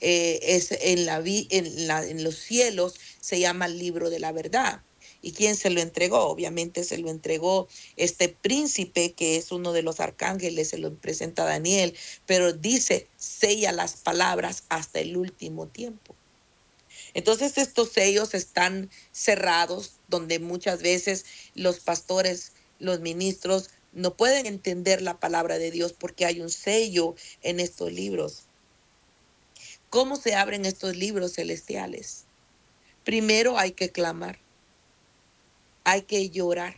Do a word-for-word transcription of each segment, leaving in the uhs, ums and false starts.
eh, es en, la vi, en, la, en los cielos se llama el libro de la verdad. ¿Y quién se lo entregó? Obviamente se lo entregó este príncipe, que es uno de los arcángeles, se lo presenta Daniel, pero dice, sella las palabras hasta el último tiempo. Entonces estos sellos están cerrados, donde muchas veces los pastores, los ministros, no pueden entender la palabra de Dios porque hay un sello en estos libros. ¿Cómo se abren estos libros celestiales? Primero hay que clamar, hay que llorar,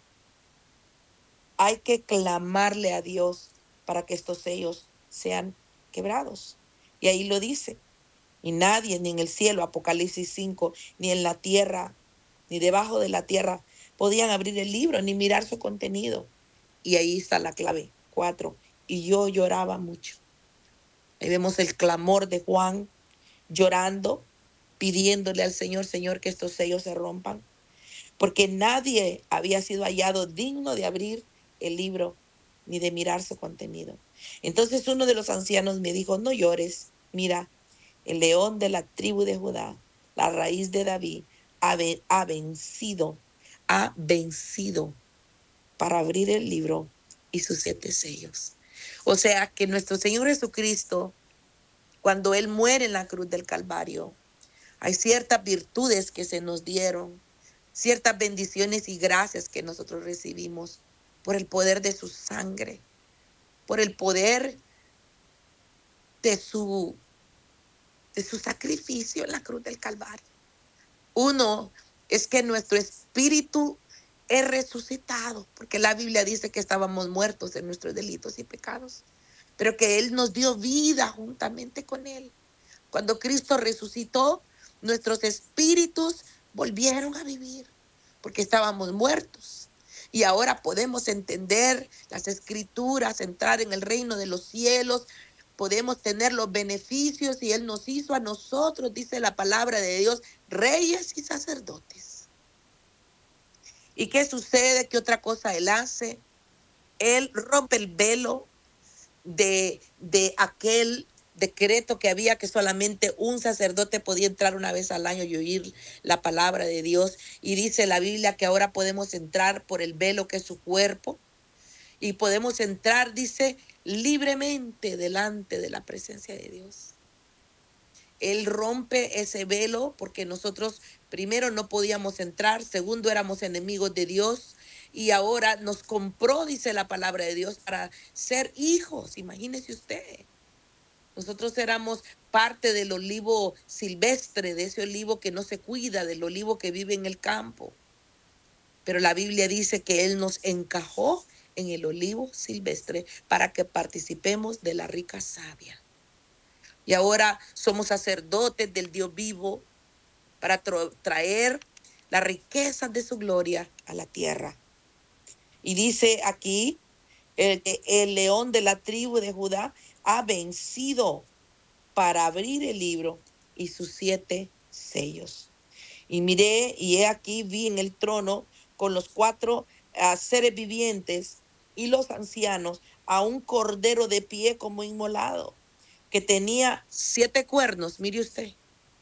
hay que clamarle a Dios para que estos sellos sean quebrados. Y ahí lo dice. Y nadie, ni en el cielo, Apocalipsis cinco, ni en la tierra, ni debajo de la tierra, podían abrir el libro ni mirar su contenido. Y ahí está la clave. Cuatro. Y yo lloraba mucho. Ahí vemos el clamor de Juan llorando, pidiéndole al Señor, Señor, que estos sellos se rompan, porque nadie había sido hallado digno de abrir el libro ni de mirar su contenido. Entonces uno de los ancianos me dijo, no llores, mira, el león de la tribu de Judá, la raíz de David, ha, ve- ha vencido, ha vencido para abrir el libro y sus siete sellos. O sea que nuestro Señor Jesucristo, cuando Él muere en la cruz del Calvario, hay ciertas virtudes que se nos dieron, ciertas bendiciones y gracias que nosotros recibimos por el poder de su sangre, por el poder de su, de su sacrificio en la cruz del Calvario. Uno es que nuestro espíritu es resucitado, porque la Biblia dice que estábamos muertos en nuestros delitos y pecados, pero que Él nos dio vida juntamente con Él. Cuando Cristo resucitó, nuestros espíritus volvieron a vivir, porque estábamos muertos. Y ahora podemos entender las escrituras, entrar en el reino de los cielos, podemos tener los beneficios y Él nos hizo a nosotros, dice la palabra de Dios, reyes y sacerdotes. ¿Y qué sucede? ¿Qué otra cosa Él hace? Él rompe el velo de, de aquel decreto que había, que solamente un sacerdote podía entrar una vez al año y oír la palabra de Dios. Y dice la Biblia que ahora podemos entrar por el velo que es su cuerpo y podemos entrar, dice, libremente delante de la presencia de Dios. Él rompe ese velo porque nosotros primero no podíamos entrar, segundo éramos enemigos de Dios y ahora nos compró, dice la palabra de Dios, para ser hijos. Imagínese usted. Nosotros éramos parte del olivo silvestre, de ese olivo que no se cuida, del olivo que vive en el campo. Pero la Biblia dice que Él nos encajó en el olivo silvestre para que participemos de la rica savia. Y ahora somos sacerdotes del Dios vivo para traer las riquezas de su gloria a la tierra. Y dice aquí, el, el león de la tribu de Judá ha vencido para abrir el libro y sus siete sellos. Y miré, y he aquí vi en el trono con los cuatro uh, seres vivientes y los ancianos a un cordero de pie como inmolado, que tenía siete cuernos, mire usted,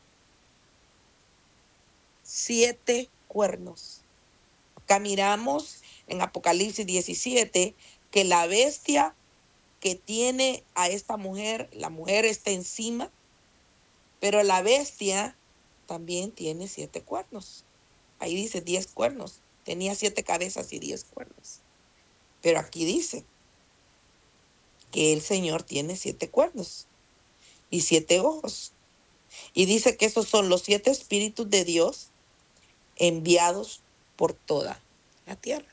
siete cuernos. Acá miramos en Apocalipsis diecisiete que la bestia que tiene a esta mujer, la mujer está encima, pero la bestia también tiene siete cuernos. Ahí dice diez cuernos. Tenía siete cabezas y diez cuernos. Pero aquí dice que el Señor tiene siete cuernos y siete ojos. Y dice que esos son los siete espíritus de Dios enviados por toda la tierra.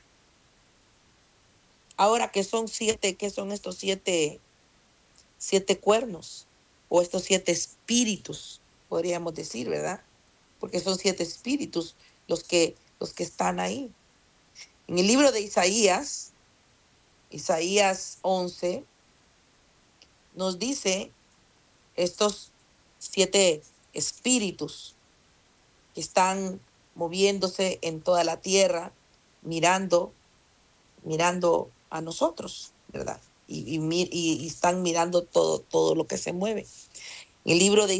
Ahora, ¿qué son siete? ¿Qué son estos siete, siete cuernos? O estos siete espíritus, podríamos decir, ¿verdad? Porque son siete espíritus los que, los que están ahí. En el libro de Isaías, Isaías once, nos dice estos siete espíritus que están moviéndose en toda la tierra, mirando, mirando a nosotros, ¿verdad? Y, y, y, y están mirando todo, todo lo que se mueve. El libro de